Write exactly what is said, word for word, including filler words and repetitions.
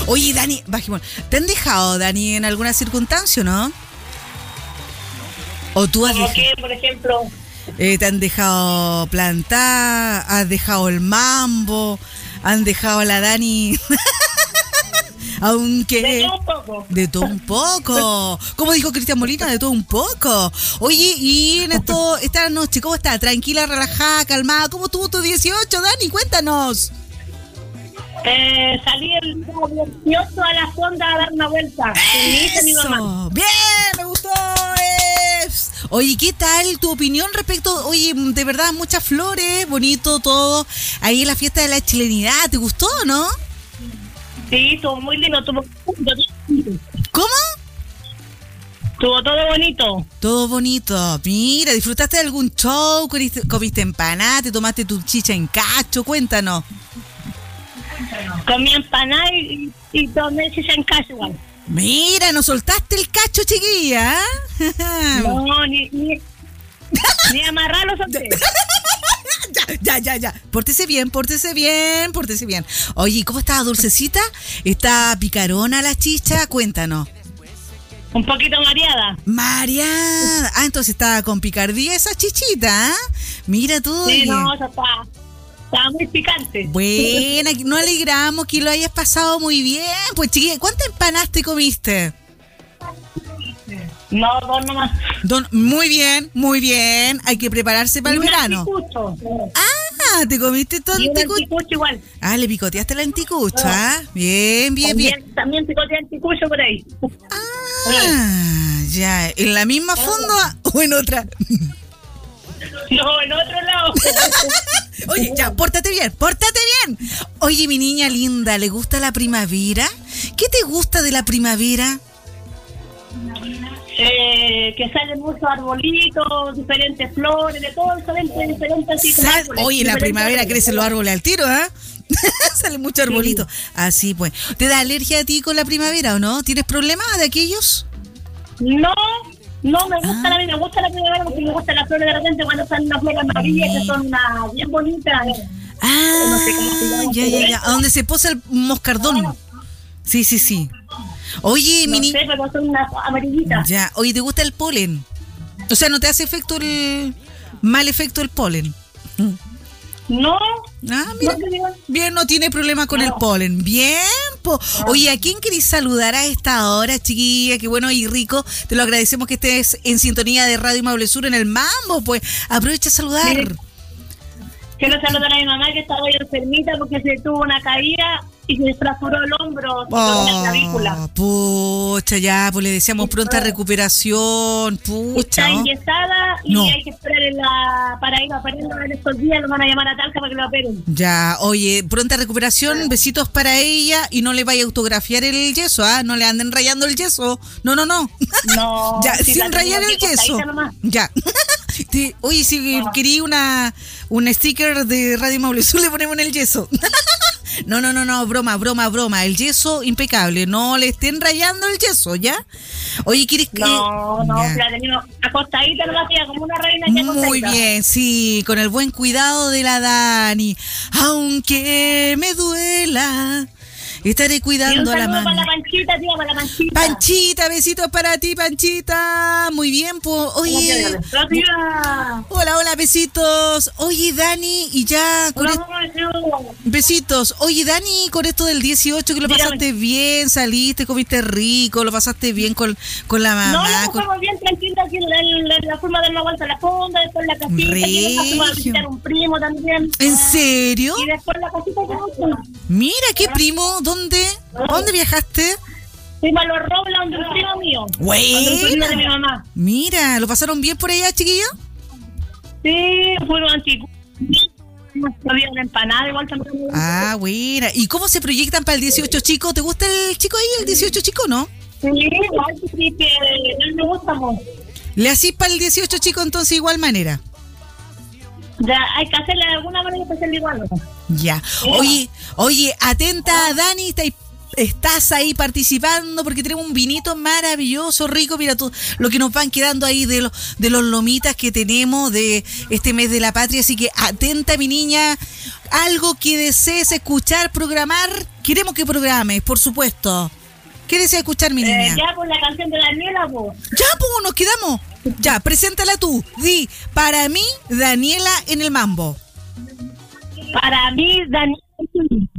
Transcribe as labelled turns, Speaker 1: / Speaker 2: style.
Speaker 1: Oye, Dani, bajemos. ¿Te han dejado, Dani, en alguna circunstancia, no? ¿O tú has
Speaker 2: ¿Cómo
Speaker 1: dejado?
Speaker 2: qué, por ejemplo?
Speaker 1: Eh, ¿Te han dejado plantar? ¿Has dejado el mambo? ¿Han dejado a la Dani? Aunque...
Speaker 2: De todo un poco.
Speaker 1: De todo un poco. ¿Cómo dijo Cristian Molina? De todo un poco. Oye, y en esto, esta noche, ¿cómo está? ¿Tranquila, relajada, calmada? ¿Cómo estuvo tu dieciocho, Dani? Cuéntanos.
Speaker 2: Eh, salí el dieciocho a la fonda a dar una vuelta. Con mi hija y mi mamá.
Speaker 1: Eso. Bien, me gustó. Es. Oye, ¿qué tal tu opinión respecto? Oye, de verdad, muchas flores, bonito todo. Ahí en la fiesta de la chilenidad, ¿te gustó, no?
Speaker 2: Sí, estuvo muy lindo. Estuvo,
Speaker 1: ¿Cómo?
Speaker 2: estuvo todo bonito.
Speaker 1: Todo bonito. Mira, ¿disfrutaste de algún show? ¿Comiste, comiste empanada? ¿Te tomaste tu chicha en cacho? Cuéntanos.
Speaker 2: Comí empanada y, y tomé chicha en casa igual.
Speaker 1: Mira, nos soltaste el cacho, chiquilla.
Speaker 2: No, ni, ni, ni amarrarlo solté.
Speaker 1: Ya, ya, ya, ya. Pórtese bien, pórtese bien, pórtese bien. Oye, ¿cómo está dulcecita? ¿Está picarona la chicha? Cuéntanos.
Speaker 2: Un poquito mareada.
Speaker 1: Mariana. Ah, entonces está con picardía esa chichita, ¿eh? Mira tú.
Speaker 2: Sí,
Speaker 1: oye.
Speaker 2: no, eso está, está muy picante.
Speaker 1: Buena, nos alegramos que lo hayas pasado muy bien. Pues, chiquilla, ¿cuántas empanadas te comiste?
Speaker 2: No, dos nomás.
Speaker 1: Don, muy bien, muy bien. Hay que prepararse para
Speaker 2: Y
Speaker 1: el
Speaker 2: un
Speaker 1: verano.
Speaker 2: anticucho.
Speaker 1: Ah, ¿te comiste todo
Speaker 2: Y
Speaker 1: el
Speaker 2: un
Speaker 1: anticucho?
Speaker 2: anticucho igual.
Speaker 1: Ah, le picoteaste el anticucho, ¿ah? Bien, bien, bien.
Speaker 2: También, también picote anticucho por ahí.
Speaker 1: Ah, ya. ¿En la misma fonda o en otra?
Speaker 2: No, en otro lado.
Speaker 1: Oye, ya, pórtate bien, pórtate bien. Oye, mi niña linda, ¿le gusta la primavera? ¿Qué te gusta de la primavera?
Speaker 2: Eh, que salen muchos arbolitos, diferentes flores, de todo, diferentes, diferentes así como
Speaker 1: Sal-
Speaker 2: árboles,
Speaker 1: Oye, en la
Speaker 2: diferentes
Speaker 1: primavera
Speaker 2: árboles.
Speaker 1: crecen los árboles al tiro, ¿ah? Salen muchos arbolitos. Así pues. ¿Te da alergia a ti con la primavera o no? ¿Tienes problemas de aquellos?
Speaker 2: No, no me gusta
Speaker 1: Ah.
Speaker 2: la me gusta la primavera porque me gustan las flores de repente cuando salen las flores amarillas que son unas bien bonitas.
Speaker 1: Ah,
Speaker 2: No sé cómo se llama.
Speaker 1: ya, ya, ya. A donde se posa el moscardón. Sí, sí, sí. Oye,
Speaker 2: No
Speaker 1: mi ni-
Speaker 2: sé, pero son unas amarillitas.
Speaker 1: Ya, oye, ¿te gusta el polen? O sea, ¿no te hace efecto el mal efecto el polen?
Speaker 2: No,
Speaker 1: Ah, mira.
Speaker 2: no te digo.
Speaker 1: Bien, no tiene problema con el polen. Bien, po. Oye, ¿a quién querés saludar a esta hora, chiquilla? Qué bueno y rico. Te lo agradecemos que estés en sintonía de Radio Maule Sur en el Mambo, pues. Aprovecha a saludar.
Speaker 2: Mire. Quiero saludar a mi mamá que estaba hoy enfermita porque se tuvo una caída y se fracturó el hombro con la clavícula.
Speaker 1: Oh, pucha, ya, pues le deseamos pronta recuperación. Pucha,
Speaker 2: Está
Speaker 1: ¿no?
Speaker 2: inyectada y
Speaker 1: No.
Speaker 2: hay que esperar en la, para ir a operarla en estos días. Nos van a llamar a Talca para que lo operen.
Speaker 1: Ya, oye, pronta recuperación, besitos para ella y no le vaya a autografiar el yeso, ¿ah? No le anden rayando el yeso. No, no, no.
Speaker 2: No,
Speaker 1: Ya,
Speaker 2: si la
Speaker 1: sin rayar
Speaker 2: tengo
Speaker 1: el
Speaker 2: aquí
Speaker 1: yeso.
Speaker 2: cortadita nomás.
Speaker 1: Ya. Sí, oye, si quería una un sticker de Radio Maule Sur, le ponemos en el yeso. No, no, no, no, broma, broma, broma. El yeso impecable. No le estén rayando el yeso, ¿ya? Oye, ¿quieres que...?
Speaker 2: No, no,
Speaker 1: Ya.
Speaker 2: la tenemos acostadita, lo hacía como una reina aquí
Speaker 1: Muy
Speaker 2: acostadita.
Speaker 1: bien, sí, con el buen cuidado de la Dani. Aunque me duela, estaré
Speaker 2: Y un
Speaker 1: cuidando a la
Speaker 2: saludo para
Speaker 1: mano.
Speaker 2: la Panchita, tía, para la Panchita.
Speaker 1: Panchita, besitos para ti, Panchita. Muy bien, pues. Oye,
Speaker 2: Gracias.
Speaker 1: hola, hola, besitos. Oye, Dani, y ya con esto. Besitos. Oye, Dani, con esto del dieciocho, que lo
Speaker 2: Dígame.
Speaker 1: pasaste bien, saliste, comiste rico, lo pasaste bien con, con la
Speaker 2: No,
Speaker 1: mamá.
Speaker 2: no,
Speaker 1: con-
Speaker 2: fuimos bien tranquilos aquí en la, en la, la fuimos a dar una vuelta a la fonda, después la casita, y después fuimos a visitar un primo también.
Speaker 1: ¿En serio?
Speaker 2: Y después la casita que nos fuimos.
Speaker 1: Mira, qué primo, ¿dónde? ¿A dónde viajaste?
Speaker 2: Fuimos a los Robles, donde un primo mío.
Speaker 1: Buena.
Speaker 2: Donde un primo de mi mamá.
Speaker 1: Mira, ¿lo pasaron bien por allá, chiquillo?
Speaker 2: Sí, fuimos a Anticu. Había una empanada igual también.
Speaker 1: Ah, buena. ¿Y cómo se proyectan para el dieciocho, chico? ¿Te gusta el chico ahí, el dieciocho, chico, no?
Speaker 2: Sí, igual que sí, que él me gusta mucho.
Speaker 1: ¿Le hacís para el dieciocho, chico, entonces igual manera?
Speaker 2: Ya, hay que hacerle de alguna manera que hacerle igual.
Speaker 1: Ya. Oye, oye, atenta, Dani, estáis estás ahí participando porque tenemos un vinito maravilloso, rico. Mira tú, lo que nos van quedando ahí de los, de los lomitas que tenemos de este mes de la patria. Así que atenta, mi niña. Algo que desees escuchar, programar, queremos que programes, por supuesto. ¿Qué deseas escuchar, mi niña?
Speaker 2: Eh, ya por la canción de Daniela, vos.
Speaker 1: Ya, pues, nos quedamos. Ya, preséntala tú. Di, para mí, Daniela en el mambo.
Speaker 2: Para mí, Daniela.